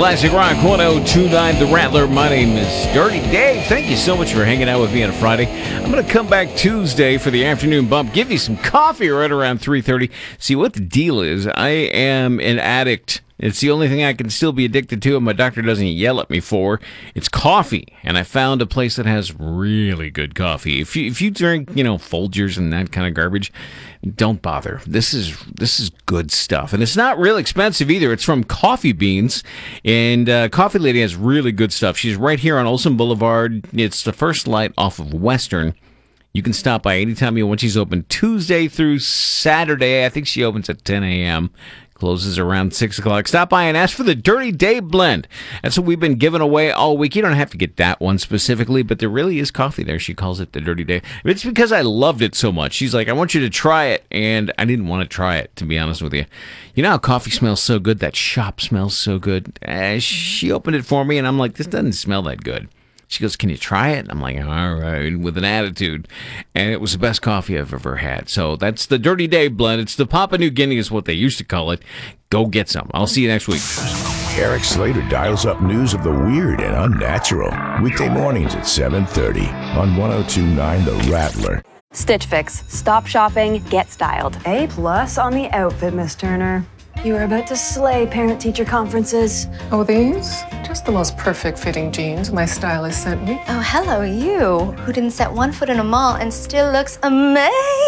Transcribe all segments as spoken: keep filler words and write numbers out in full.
Classic Rock one oh two point nine The Rattler. My name is Dirty Dave. Thank you so much for hanging out with me on a Friday. I'm going to come back Tuesday for the afternoon bump, give you some coffee right around three thirty. See what the deal is. I am an addict. It's the only thing I can still be addicted to and my doctor doesn't yell at me for. It's coffee. And I found a place that has really good coffee. If you if you drink, you know, Folgers and that kind of garbage, don't bother. This is this is good stuff. And it's not real expensive either. It's from Coffee Beans. And uh, Coffee Lady has really good stuff. She's right here on Olson Boulevard. It's the first light off of Western. You can stop by anytime you want. She's open Tuesday through Saturday. I think she opens at ten a.m., closes around six o'clock. Stop by and ask for the Dirty Dave blend. That's what we've been giving away all week. You don't have to get that one specifically, but there really is coffee there. She calls it the Dirty Dave. It's because I loved it so much. She's like, I want you to try it, and I didn't want to try it, to be honest with you. You know how coffee smells so good? That shop smells so good. Uh, she opened it for me, and I'm like, this doesn't smell that good. She goes, can you try it? And I'm like, all right, with an attitude. And it was the best coffee I've ever had. So that's the Dirty Dave blend. It's the Papua New Guinea is what they used to call it. Go get some. I'll see you next week. Eric Slater dials up news of the weird and unnatural. Weekday mornings at seven thirty on one oh two point nine The Rattler. Stitch Fix. Stop shopping, get styled. A plus on the outfit, Miss Turner. You are about to slay parent-teacher conferences. Oh, these? Just the most perfect fitting jeans my stylist sent me. Oh, hello, you, who didn't set one foot in a mall and still looks amazing.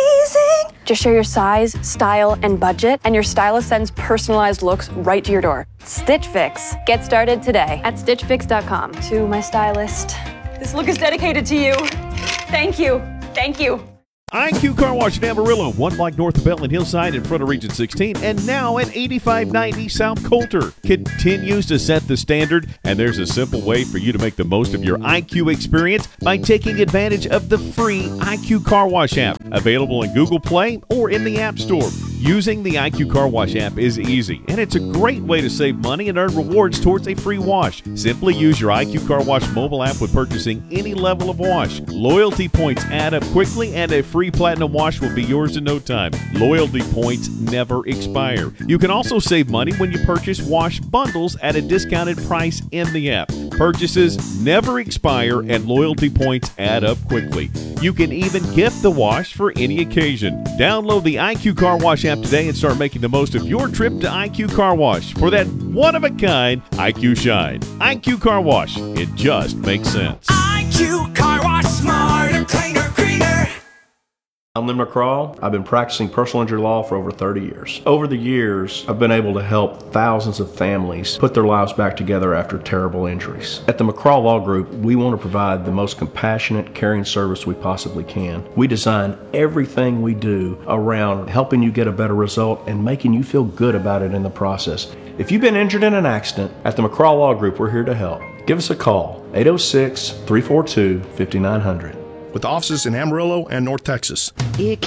Just share your size, style, and budget, and your stylist sends personalized looks right to your door. Stitch Fix. Get started today at stitch fix dot com. To my stylist, this look is dedicated to you. Thank you. Thank you. I Q Car Wash in Amarillo, one block north of Bellman Hillside in front of Region sixteen, and now at eighty-five ninety South Coulter. Continues to set the standard, and there's a simple way for you to make the most of your I Q experience by taking advantage of the free I Q Car Wash app, available in Google Play or in the App Store. Using the I Q Car Wash app is easy, and it's a great way to save money and earn rewards towards a free wash. Simply use your I Q Car Wash mobile app with purchasing any level of wash. Loyalty points add up quickly, and a free Platinum wash will be yours in no time. Loyalty points never expire. You can also save money when you purchase wash bundles at a discounted price in the app. Purchases never expire, and loyalty points add up quickly. You can even gift the wash for any occasion. Download the I Q Car Wash app today and start making the most of your trip to I Q Car Wash for that one-of-a-kind I Q Shine. I Q Car Wash. It just makes sense. I Q Car Wash, smarter, cleaner, greener. I'm Lynn McCraw. I've been practicing personal injury law for over thirty years. Over the years, I've been able to help thousands of families put their lives back together after terrible injuries. At the McCraw Law Group, we want to provide the most compassionate, caring service we possibly can. We design everything we do around helping you get a better result and making you feel good about it in the process. If you've been injured in an accident, at the McCraw Law Group, we're here to help. Give us a call, eight oh six, three four two, five nine zero zero. With offices in Amarillo and North Texas.